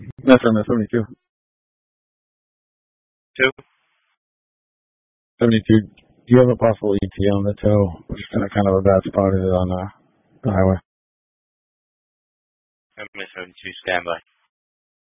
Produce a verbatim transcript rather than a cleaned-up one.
That's on the seventy-two. Two? seventy-two. Do you have a possible E T on the tow? Just in a kind of a bad spot is it on the, the highway? M S seventy-two, standby.